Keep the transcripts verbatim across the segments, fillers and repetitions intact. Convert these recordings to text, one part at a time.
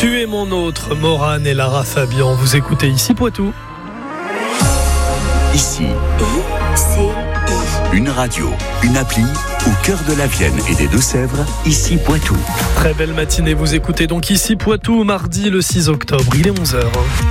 Tu es mon autre, Morane et Lara Fabian. Vous écoutez Ici Poitou. Ici, I C I. Une radio, une appli, au cœur de la Vienne et des Deux-Sèvres, Ici Poitou. Très belle matinée, vous écoutez donc Ici Poitou, mardi le six octobre, il est onze heures.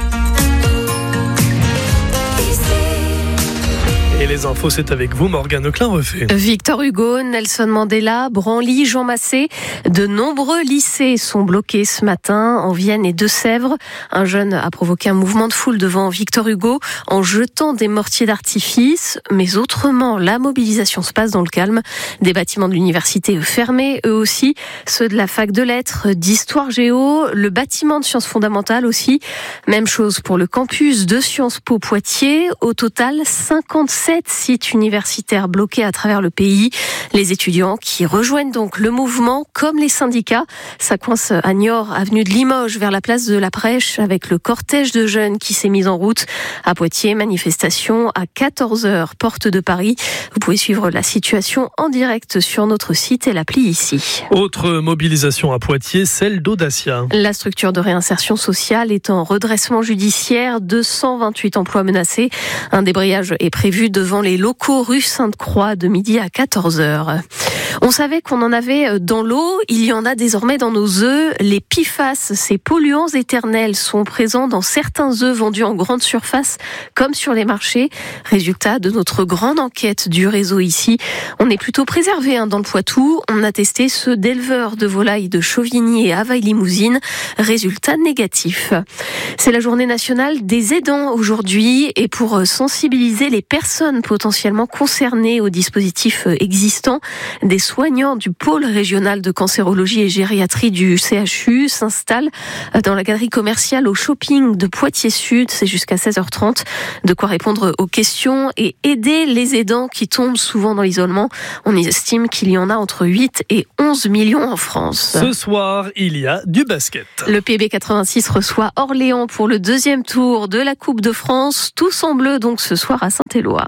Et les infos, c'est avec vous, Morgane Klein-Refait. Victor Hugo, Nelson Mandela, Branly, Jean Massé. De nombreux lycées sont bloqués ce matin en Vienne et Deux-Sèvres. Un jeune a provoqué un mouvement de foule devant Victor Hugo en jetant des mortiers d'artifice. Mais autrement, la mobilisation se passe dans le calme. Des bâtiments de l'université fermés, eux aussi. Ceux de la fac de lettres, d'histoire géo, le bâtiment de sciences fondamentales aussi. Même chose pour le campus de Sciences Po Poitiers. Au total, cinquante-sept sites universitaires bloqués à travers le pays. Les étudiants qui rejoignent donc le mouvement, comme les syndicats. Ça coince à Niort, avenue de Limoges, vers la place de la Brèche, avec le cortège de jeunes qui s'est mis en route. À Poitiers, manifestation à quatorze heures, porte de Paris. Vous pouvez suivre la situation en direct sur notre site et l'appli Ici. Autre mobilisation à Poitiers, celle d'Audacia. La structure de réinsertion sociale est en redressement judiciaire. deux cent vingt-huit emplois menacés. Un débrayage est prévu devant les locaux rue Sainte-Croix de midi à quatorze heures. On savait qu'on en avait dans l'eau, il y en a désormais dans nos œufs. Les P F A S, ces polluants éternels, sont présents dans certains œufs vendus en grande surface comme sur les marchés. Résultat de notre grande enquête du réseau Ici. On est plutôt préservé hein, dans le Poitou. On a testé ceux d'éleveurs de volailles de Chauvigny et Availle-Limousine. Résultat négatif. C'est la journée nationale des aidants aujourd'hui et pour sensibiliser les personnes potentiellement concernées aux dispositifs existants, des soignants du pôle régional de cancérologie et gériatrie du C H U s'installent dans la galerie commerciale au shopping de Poitiers-Sud. C'est jusqu'à seize heures trente. De quoi répondre aux questions et aider les aidants qui tombent souvent dans l'isolement. On estime qu'il y en a entre huit et onze millions en France. Ce soir, il y a du basket. Le P B quatre-vingt-six reçoit Orléans pour le deuxième tour de la Coupe de France. Tous en bleu donc ce soir à Saint-Éloi.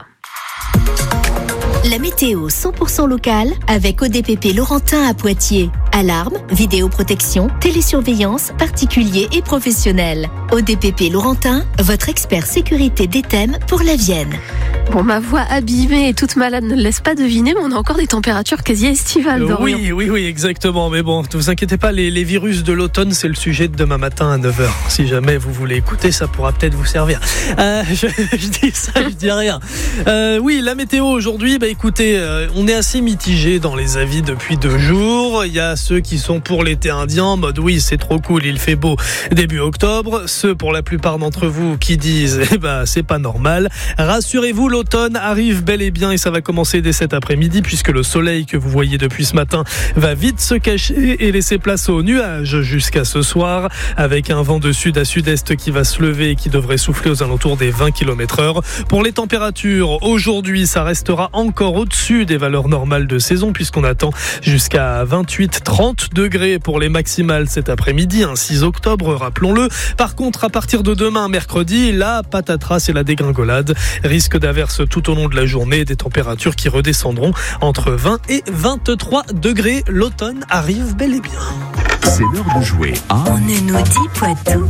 La météo cent pour cent locale avec O D P P Laurentin à Poitiers. Alarme, vidéoprotection, télésurveillance, particuliers et professionnels. O D P P Laurentin, votre expert sécurité des thèmes pour la Vienne. Bon, ma voix abîmée et toute malade ne le laisse pas deviner, mais on a encore des températures quasi estivales. Euh, Dorian. oui, oui, oui, exactement. Mais bon, ne vous inquiétez pas, les, les virus de l'automne, c'est le sujet de demain matin à neuf heures. Si jamais vous voulez écouter, ça pourra peut-être vous servir. Euh, je, je dis ça, je dis rien. Euh, oui, la météo aujourd'hui, bah écoutez, euh, on est assez mitigé dans les avis depuis deux jours. Il y a ceux qui sont pour l'été indien, en mode oui, c'est trop cool, il fait beau début octobre. Ceux, pour la plupart d'entre vous, qui disent, eh ben, c'est pas normal. Rassurez-vous, l'automne arrive bel et bien et ça va commencer dès cet après-midi puisque le soleil que vous voyez depuis ce matin va vite se cacher et laisser place aux nuages jusqu'à ce soir avec un vent de sud à sud-est qui va se lever et qui devrait souffler aux alentours des vingt kilomètres heure. Pour les températures, aujourd'hui, ça restera encore au-dessus des valeurs normales de saison puisqu'on attend jusqu'à vingt-huit à trente degrés pour les maximales cet après-midi, un six octobre, rappelons-le. Par contre, à partir de demain, mercredi, la patatras et la dégringolade, risque d'averse tout au long de la journée, des températures qui redescendront entre vingt et vingt-trois degrés. L'automne arrive bel et bien. C'est l'heure de jouer à On ne nous dit Poitou.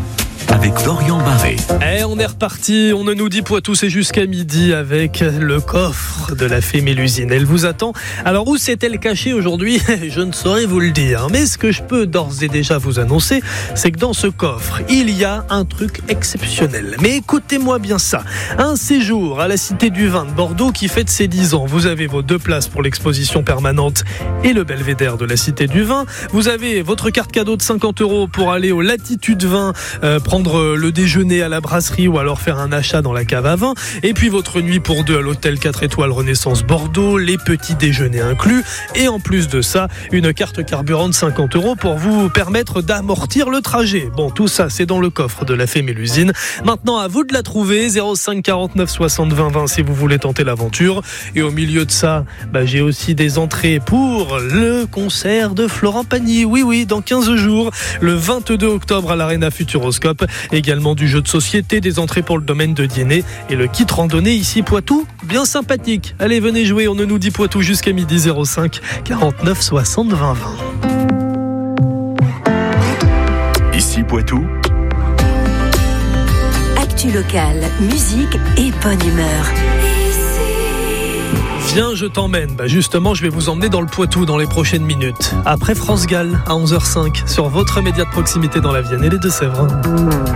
avec Dorian Barré. Et on est reparti, on ne nous dit Poitou, c'est jusqu'à midi avec le coffre de la fée Mélusine. Elle vous attend. Alors où s'est-elle cachée aujourd'hui ? Je ne saurais vous le dire. Mais ce que je peux d'ores et déjà vous annoncer, c'est que dans ce coffre, il y a un truc exceptionnel. Mais écoutez-moi bien ça. Un séjour à la Cité du Vin de Bordeaux qui fête ses dix ans. Vous avez vos deux places pour l'exposition permanente et le belvédère de la Cité du Vin. Vous avez votre carte cadeau de cinquante euros pour aller au Latitude Vin, euh, prendre le déjeuner à la brasserie ou alors faire un achat dans la cave à vin. Et puis votre nuit pour deux à l'hôtel quatre étoiles Renaissance Bordeaux, les petits déjeuners inclus. Et en plus de ça, une carte carburant de cinquante euros pour vous permettre d'amortir le trajet. Bon, tout ça, c'est dans le coffre de la fée Mélusine. Maintenant, à vous de la trouver. zéro cinq quarante-neuf soixante vingt vingt si vous voulez tenter l'aventure. Et au milieu de ça, bah, j'ai aussi des entrées pour le concert de Florent Pagny. Oui, oui, dans quinze jours, le vingt-deux octobre à l'Arena Futuroscope. Également du jeu de société, des entrées pour le domaine de Diennet et le kit randonnée ici Poitou, bien sympathique. Allez, venez jouer, on ne nous dit Poitou jusqu'à midi. Zéro cinq quarante-neuf soixante vingt vingt. Poitou. Actu locale, musique et bonne humeur. Viens, je t'emmène. Bah justement, je vais vous emmener dans le Poitou dans les prochaines minutes. Après France Gall à onze heures cinq sur votre média de proximité dans la Vienne et les Deux-Sèvres.